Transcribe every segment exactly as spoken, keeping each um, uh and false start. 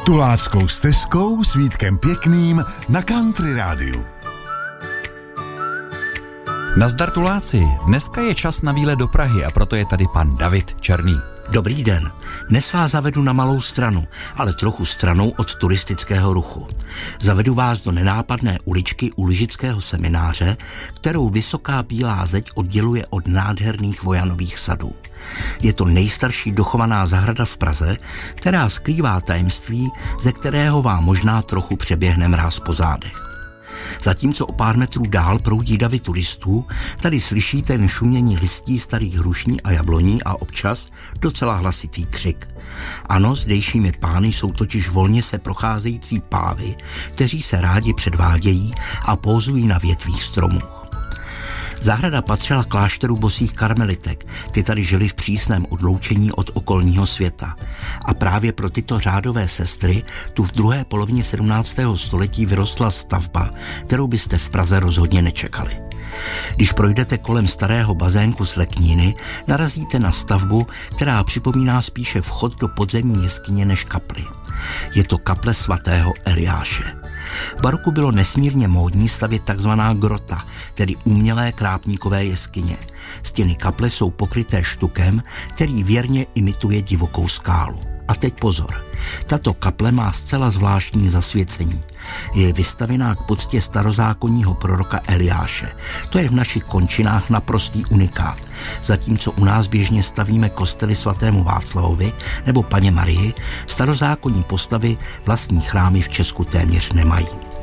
Tuláckou stezkou s Vítkem Pěkným na Country Rádiu. Nazdar Tuláci, dneska je čas na výlet do Prahy a proto je tady pan David Černý. Dobrý den, dnes vás zavedu na malou stranu, ale trochu stranou od turistického ruchu. Zavedu vás do nenápadné uličky u lyžického semináře, kterou vysoká bílá zeď odděluje od nádherných vojanových sadů. Je to nejstarší dochovaná zahrada v Praze, která skrývá tajemství, ze kterého vám možná trochu přeběhne mráz po zádech. Zatímco o pár metrů dál proudí davy turistů, tady slyšíte jen šumění listí starých hrušní a jabloní a občas docela hlasitý křik. Ano, zdejšími pány jsou totiž volně se procházející pávy, kteří se rádi předvádějí a pózují na větvích stromů. Zahrada patřila klášteru bosých karmelitek, ty tady žili v přísném odloučení od okolního světa. A právě pro tyto řádové sestry tu v druhé polovině sedmnáctého století vyrostla stavba, kterou byste v Praze rozhodně nečekali. Když projdete kolem starého bazénku z Lekníny, narazíte na stavbu, která připomíná spíše vchod do podzemní jeskyně než kapli. Je to kaple svatého Eliáše. V baroku bylo nesmírně módní stavět takzvaná grota, tedy umělé krápníkové jeskyně. Stěny kaple jsou pokryté štukem, který věrně imituje divokou skálu. A teď pozor, tato kaple má zcela zvláštní zasvěcení. Je vystavěná k poctě starozákonního proroka Eliáše. To je v našich končinách naprostý unikát. Zatímco u nás běžně stavíme kostely svatému Václavovi nebo Panně Marii, starozákonní postavy vlastní chrámy v Česku téměř nemají.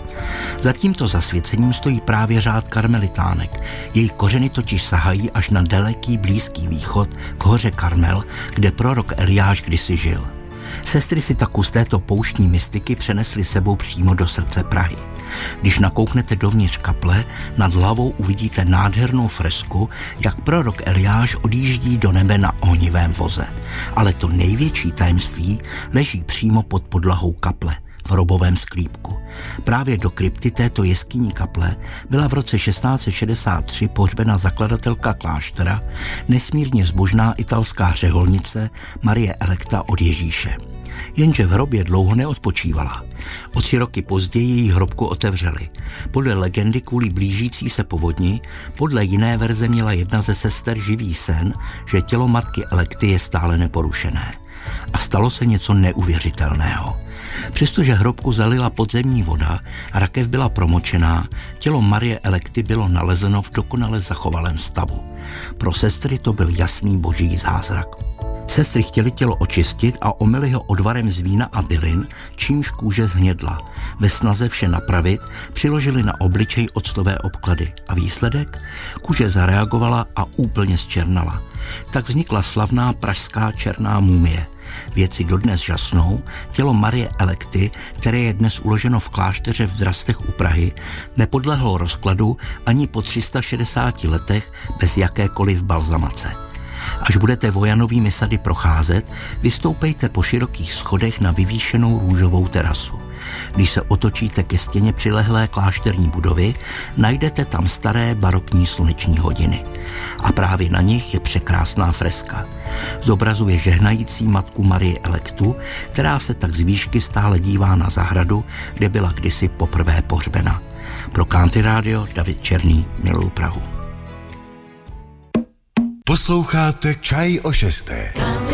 Za tímto zasvěcením stojí právě řád karmelitánek. Jejich kořeny totiž sahají až na daleký Blízký východ k hoře Karmel, kde prorok Eliáš kdysi žil. Sestry si tak z této pouštní mystiky přenesly sebou přímo do srdce Prahy. Když nakouknete dovnitř kaple, nad hlavou uvidíte nádhernou fresku, jak prorok Eliáš odjíždí do nebe na ohnivém voze. Ale to největší tajemství leží přímo pod podlahou kaple, v hrobovém sklípku. Právě do krypty této jeskyní kaple byla v roce šestnáct set šedesát tři pohřbena zakladatelka kláštera, nesmírně zbožná italská řeholnice Marie Electa od Ježíše. Jenže v hrobě dlouho neodpočívala. O tři roky později její hrobku otevřeli. Podle legendy kvůli blížící se povodni, podle jiné verze měla jedna ze sester živý sen, že tělo matky Electy je stále neporušené. A stalo se něco neuvěřitelného. Přestože hrobku zalila podzemní voda a rakev byla promočená, tělo Marie Electy bylo nalezeno v dokonale zachovalém stavu. Pro sestry to byl jasný boží zázrak. Sestry chtěly tělo očistit a omyly ho odvarem z vína a bylin, čímž kůže zhnědla. Ve snaze vše napravit přiložili na obličej octové obklady a výsledek? Kůže zareagovala a úplně zčernala. Tak vznikla slavná pražská černá mumie. Vědci dodnes žasnou, tělo Marie Electy, které je dnes uloženo v klášteře v Drastech u Prahy, nepodlehlo rozkladu ani po tři sta šedesáti letech bez jakékoliv balzamace. Až budete vojanovými sady procházet, vystoupejte po širokých schodech na vyvýšenou růžovou terasu. Když se otočíte ke stěně přilehlé klášterní budovy, najdete tam staré barokní sluneční hodiny. A právě na nich je překrásná freska. Zobrazuje žehnající matku Marie Electu, která se tak z výšky stále dívá na zahradu, kde byla kdysi poprvé pohřbena. Pro Country Radio David Černý, miluju Prahu. Posloucháte Čaj o šesté.